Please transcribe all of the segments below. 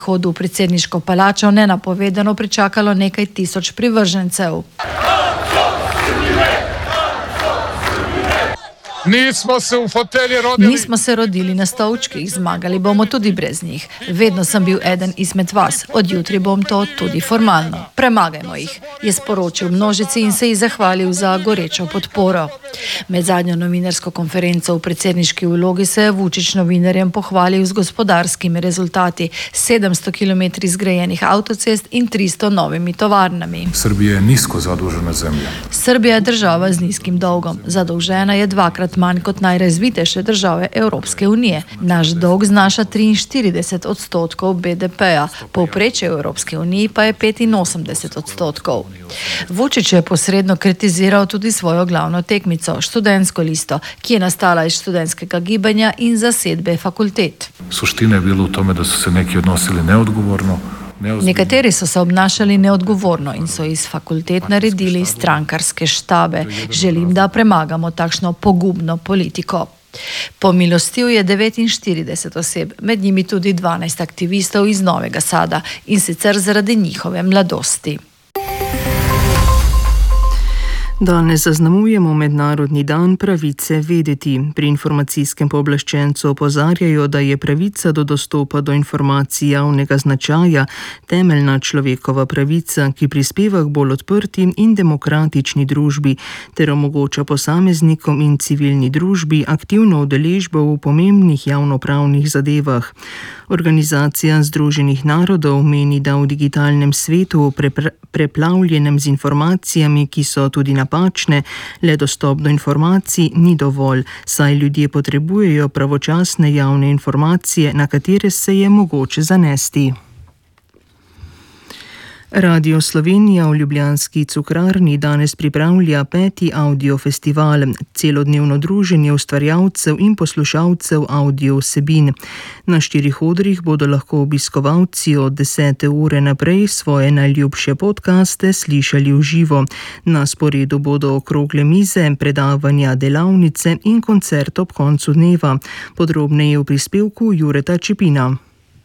Vhodu v predsedniško palačo nenapovedano pričakalo nekaj tisoč privržencev. Nismo se rodili na stolčkih, zmagali bomo tudi brez njih. Vedno sem bil eden izmed vas, od jutri bom to tudi formalno. Premagajmo jih, je sporočil množici in se ji zahvalil za gorečo podporo. Med zadnjo novinarsko konferenco v predsedniški vlogi se je Vučić novinarjem pohvalil z gospodarskimi rezultati, 700 km zgrajenih avtocest in 300 novimi tovarnami. Srbija je nizko zadolžena zemlja. Srbija je država z nizkim dolgom. Zadolžena je dvakrat manj kot najrazvitejše države Evropske unije. Naš dolg znaša 43% BDP-ja, povprečje v Evropske uniji pa je 85%. Vučić je posredno kritiziral tudi svojo glavno tekmico, študentsko listo, ki je nastala iz študentskega gibanja in zasedbe fakultet. Suština je bila v tome, da so se neki odnosili neodgovorno. Nekateri so se obnašali neodgovorno in so iz fakultet naredili strankarske štabe. Želim, da premagamo takšno pogubno politiko. Pomilostil je 49 oseb, med njimi tudi 12 aktivistov iz Novega Sada, in sicer zaradi njihove mladosti. Danes zaznamujemo Mednarodni dan pravice vedeti. Pri informacijskem pooblaščencu opozarjajo, da je pravica do dostopa do informacij javnega značaja temeljna človekova pravica, ki prispeva k bolj odprti in demokratični družbi ter omogoča posameznikom in civilni družbi aktivno udeležbo v pomembnih javnopravnih zadevah. Organizacija Združenih narodov meni, da v digitalnem svetu, preplavljenem z informacijami, ki so tudi napačne, le dostop do informacij ni dovolj, saj ljudje potrebujejo pravočasne javne informacije, na katere se je mogoče zanesti. Radio Slovenija v ljubljanski Cukrarni danes pripravlja 5. audio festival, celodnevno druženje ustvarjalcev in poslušalcev audio vsebin. Na 4 odrih bodo lahko obiskovalci od 10. ure naprej svoje najljubše podcaste slišali v živo. Na sporedu bodo okrogle mize, predavanja, delavnice in koncert ob koncu dneva. Podrobneje v prispevku Jureta Čepina.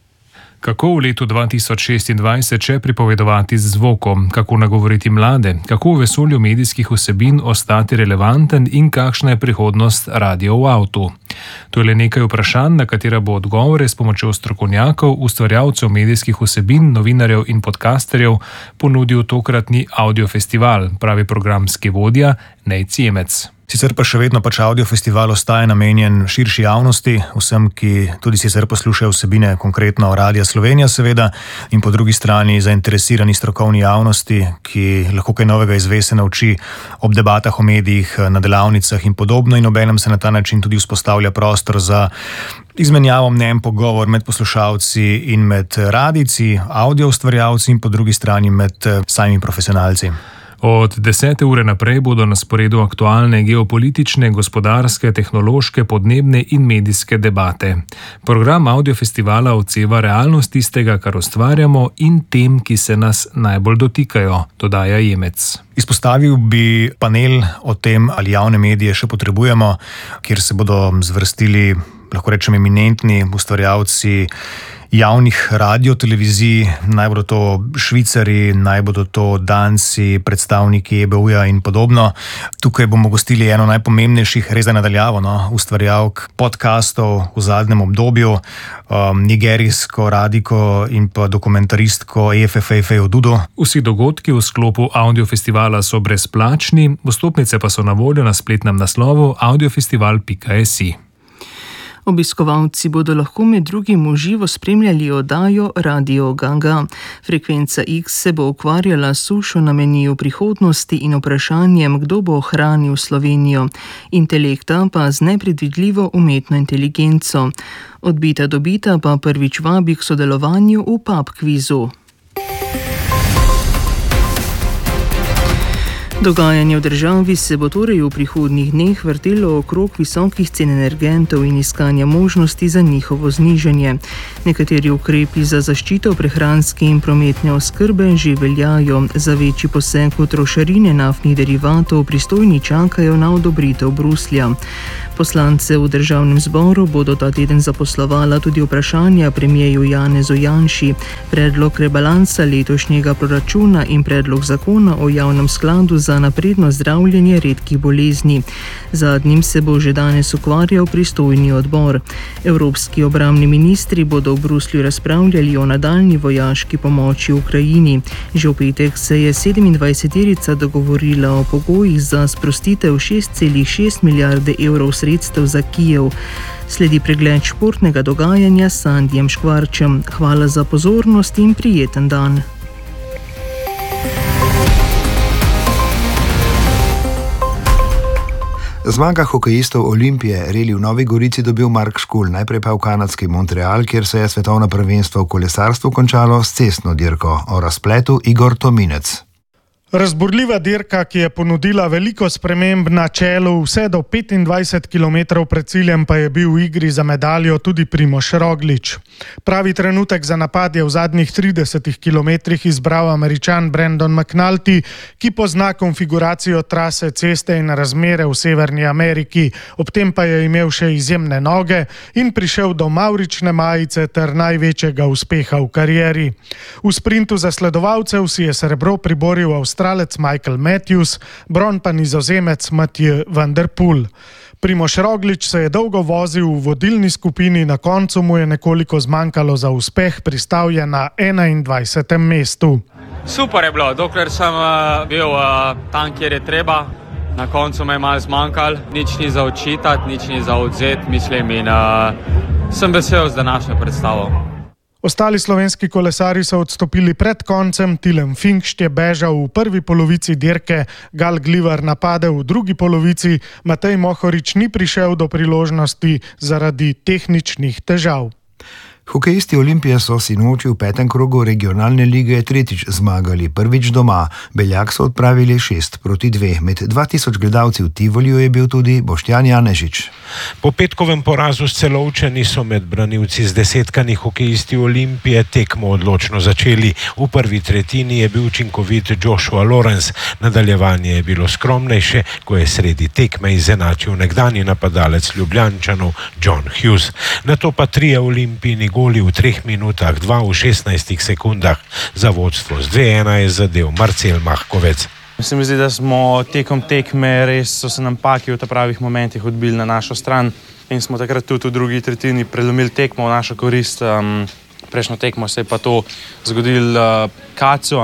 Kako v letu 2026 še pripovedovati z zvokom, kako nagovoriti mlade, kako v vesolju medijskih vsebin ostati relevanten in kakšna je prihodnost radia v avtu. To je le nekaj vprašanj, na katera bo odgovore s pomočjo strokovnjakov, ustvarjalcev medijskih vsebin, novinarjev in podcasterjev ponudil tokratni audiofestival, pravi programski vodja Nejc Jemec. Sicer pa še vedno audiofestival ostaje namenjen širši javnosti, vsem, ki tudi sicer poslušajo vsebine konkretno Radia Slovenija seveda, in po drugi strani zainteresirani strokovni javnosti, ki lahko kaj novega izve, se nauči ob debatah o medijih, na delavnicah in podobno, in obenem se na ta način tudi vzpostavlja prostor za izmenjavo mnenj, pogovor med poslušalci in med radijci, audio ustvarjalci in po drugi strani med samimi profesionalci. Od 10. ure naprej bodo na sporedu aktualne geopolitične, gospodarske, tehnološke, podnebne in medijske debate. Program audiofestivala odseva realnost tistega, kar ustvarjamo, in tem, ki se nas najbolj dotikajo, dodaja Jemec. Izpostavil bi panel o tem, ali javne medije še potrebujemo, kjer se bodo zvrstili, lahko rečem, eminentni ustvarjalci javnih radiotelevizij, naj bodo to Švicari, naj bodo to Danci, predstavniki EBU-ja in podobno. Tukaj bomo gostili eno najpomembnejših, res da nadaljavo, ustvarjalk podcastov v zadnjem obdobju, nigerijsko radijko in pa dokumentaristko Efefe Odudo. Vsi dogodki v sklopu audiofestivala so brezplačni, vstopnice pa so na voljo na spletnem naslovu audiofestival.si. Obiskovalci bodo lahko med drugim v živo spremljali oddajo Radio Gaga. Frekvenca X se bo ukvarjala s sušo na meniju prihodnosti in vprašanjem, kdo bo ohranil Slovenijo. Intelekta pa z nepredvidljivo umetno inteligenco. Odbita dobita pa prvič vabi k sodelovanju v pub kvizu. Dogajanje v državi se bo torej v prihodnjih dneh vrtelo okrog visokih cen energentov in iskanja možnosti za njihovo znižanje. Nekateri ukrepi za zaščito prehranske in prometne oskrbe že veljajo. Za večji poseg v trošarine naftnih derivatov pristojni čakajo na odobritev Bruslja. Poslance v državnem zboru bodo ta teden zaposlovala tudi vprašanja premierju Janezu Janši, predlog rebalansa letošnjega proračuna in predlog zakona o javnem skladu za napredno zdravljenje redkih bolezni. Zadnjim se bo že danes ukvarjal pristojni odbor. Evropski obrambni ministri bodo v Bruslju razpravljali o nadaljnji vojaški pomoči Ukrajini. Že v petek se je 27-terica dogovorila o pogojih za sprostitev 6,6 milijarde evrov sredstev za Kijev. Sledi pregled športnega dogajanja s Sandijem Škvarčem. Hvala za pozornost in prijeten dan. Zmaga hokejistov Olimpije reli v Novi Gorici dobil Mark Škulj, najprej pa v kanadski Montreal, kjer se je svetovno prvenstvo v kolesarstvu končalo s cestno dirko. O razpletu Igor Tominec. Razburljiva dirka, ki je ponudila veliko sprememb na čelu, vse do 25 km pred ciljem pa je bil v igri za medaljo tudi Primož Roglič. Pravi trenutek za napad je v zadnjih 30 km izbral Američan Brandon McNulty, ki pozna konfiguracijo trase, ceste in razmere v Severni Ameriki. Ob tem pa je imel še izjemne noge in prišel do mavrične majice ter največjega uspeha v karieri. V sprintu zasledovalcev si je srebro priboril Avstralec Michael Matthews, bron pa Nizozemec Mathieu van der Poel. Primož Roglič se je dolgo vozil v vodilni skupini, na koncu mu je nekoliko zmanjkalo za uspeh, pristal je na 21. mestu. Super je bilo, dokler sem bil tam, kjer je treba. Na koncu me je malo zmanjkalo, nič ni za očitati, nič ni za odzeti, mislim, in sem vesel z današnjo predstavo. Ostali slovenski kolesari so odstopili pred koncem, Tilem Finkšt je bežal v prvi polovici dirke, Gal Glivar napadel v drugi polovici, Matej Mohorič ni prišel do priložnosti zaradi tehničnih težav. Hokejisti Olimpije so sinoči v 5. krogu regionalne lige tretjič zmagali, prvič doma. Beljak so odpravili 6-2. Med 2000 gledalci v Tivoliju je bil tudi Boštjan Janežič. Po petkovem porazu s Celovčani so med branilci zdesetkani hokejisti Olimpije tekmo odločno začeli. V prvi tretjini je bil učinkovit Joshua Lawrence. Nadaljevanje je bilo skromnejše, ko je sredi tekme izenačil nekdanji napadalec Ljubljančanov John Hughes. Nato pa trije Olimpijini goli v 3 minutah, 2 v 16 sekundah. Za vodstvo z 2-1 je zadev Marcel Mahkovec. Se mi zdi, da smo tekom tekme res so se nam paki v ta pravih momentih odbili na našo stran in smo takrat tudi v drugi tretjini prelomili tekmo v našo korist. Prejšnjo tekmo se je pa to zgodilo kacu,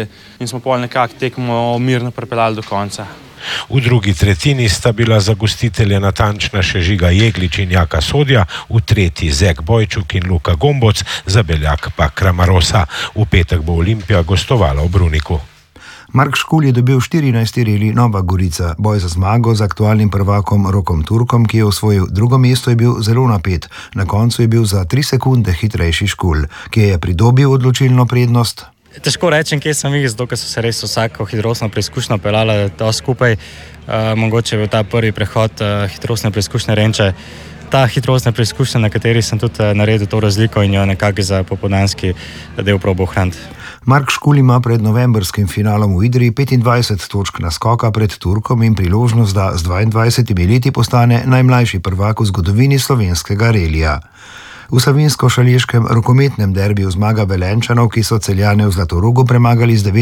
in smo pol nekako tekmo mirno pripeljali do konca. V drugi tretjini sta bila za gostitelje natančna še Žiga Jeglič in Jaka Sodja, v tretji Zek Bojčuk in Luka Gomboc, za Beljak pa Kramarosa. V petek bo Olimpija gostovala v Bruniku. Mark Škulj je dobil 14. reli Nova Gorica. Boj za zmago z aktualnim prvakom Rokom Turkom, ki je osvojil drugo mesto, je bil zelo napet. Na koncu je bil za 3 sekunde hitrejši Škulj, ki je pridobil odločilno prednost. Težko rečem, kje sem jih, zato ker so se res vsako hitrostno preizkušnjo peljala to skupaj. Mogoče je bil ta prvi prehod hitrostne preizkušnje Renče. Ta hitrostna preizkušnja, na kateri sem tudi naredil to razliko in jo nekako za popoldanski del probo ohraniti. Mark Škulj ima pred novembrskim finalom v Idriji 25 točk naskoka pred Turkom in priložnost, da z 22 leti postane najmlajši prvak v zgodovini slovenskega relija. V savinjsko-šaleškem rokometnem derbiju zmaga Velenjčanov, ki so Celjane v Zlatorogu premagali z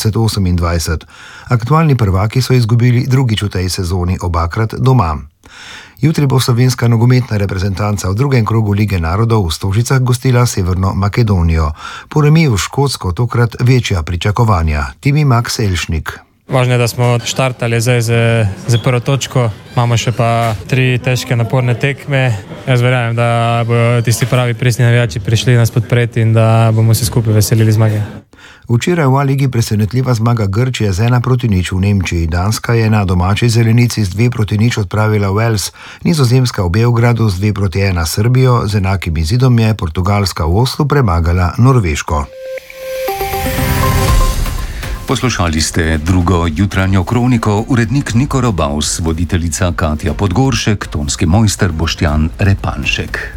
29-28. Aktualni prvaki so izgubili drugič v tej sezoni, obakrat doma. Jutri bo slovenska nogometna reprezentanca v drugem krogu Lige narodov v Stožicah gostila Severno Makedonijo. Po remiju Škotsko tokrat večja pričakovanja. Timi Max Elšnik. Važno je, da smo štartali zdaj za prvo točko, imamo še pa 3 težke naporne tekme. Jaz verjamem, da bodo tisti pravi presni navijači prišli nas podpreti in da bomo se skupaj veselili zmage. Včeraj v A-ligi presenetljiva zmaga Grčije z 1-0 v Nemčiji. Danska je na domači zelenici z 2-0 odpravila Wales, Nizozemska v Beogradu z 2-1 Srbijo, z enakim izidom je Portugalska v Oslu premagala Norveško. Poslušali ste drugo jutranjo kroniko, urednik Niko Robaus, voditeljica Katja Podgoršek, tonski mojster Boštjan Repanšek.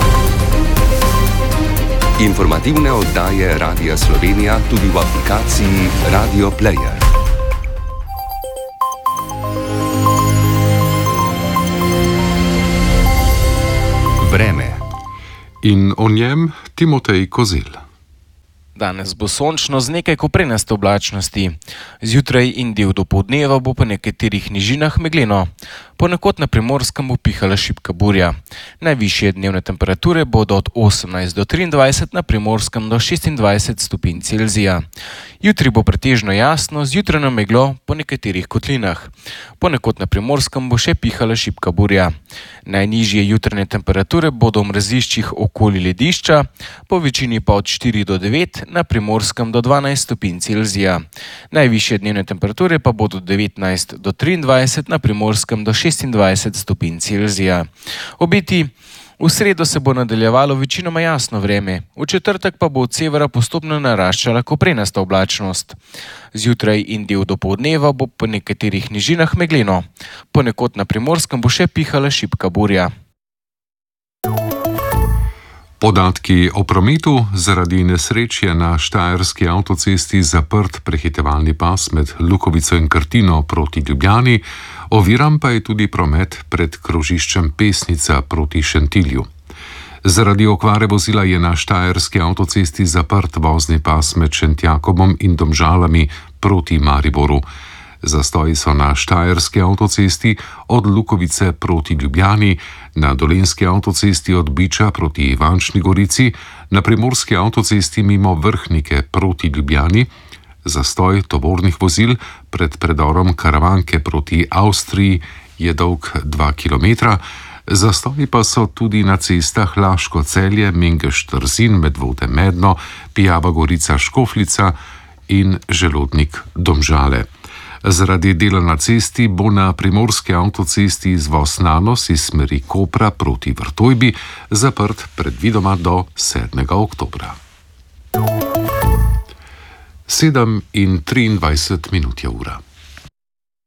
Informativne oddaje Radia Slovenija tudi v aplikaciji Radio Player. Vreme. In o njem Timotej Kozil. Danes bo sončno z nekaj koprenaste oblačnosti. Zjutraj in del dopoldneva bo po nekaterih nižinah megleno. Ponekod na Primorskem bo pihala šibka burja. Najvišje dnevne temperature bodo od 18 do 23, na Primorskem do 26 stopinj Celzija. Jutri bo pretežno jasno z jutranjo meglo po nekaterih kotlinah. Ponekod na Primorskem bo še pihala šibka burja. Najnižje jutranje temperature bodo v mraziščih okoli ledišča, po večini pa od 4 do 9, na Primorskem do 12 stopinj Celzija. Najvišje dnevne temperature pa bodo 19 do 23, na Primorskem do 26 stopinj Celzija. Obeti: v sredo se bo nadaljevalo večinoma jasno vreme, v četrtek pa bo od severa postopno naraščala koprenasta oblačnost. Zjutraj in del dopoldneva bo po nekaterih nižinah megleno. Ponekod na Primorskem bo še pihala šibka burja. Podatki o prometu: zaradi nesreč je na štajerski avtocesti zaprt prehitevalni pas med Lukovico in Krtino proti Ljubljani, oviran pa je tudi promet pred krožiščem Pesnica proti Šentilju. Zaradi okvare vozila je na štajerski avtocesti zaprt vozni pas med Šentjakobom in Domžalami proti Mariboru. Zastoji so na štajerski avtocesti od Lukovice proti Ljubljani, na dolenjski avtocesti od Biča proti Ivančni Gorici, na primorski avtocesti mimo Vrhnike proti Ljubljani, zastoj tovornih vozil pred predorom Karavanke proti Avstriji je dolg 2 km, zastoji pa so tudi na cestah Laško-Celje, Mengeš-Trzin, Medvode-Medno, Pijava Gorica-Škofljica in Želodnik-Domžale. Zaradi dela na cesti bo na primorski avtocesti izvoz Nanos iz smeri Kopra proti Vrtojbi zaprt predvidoma do 7. oktobra. 7:23 je ura.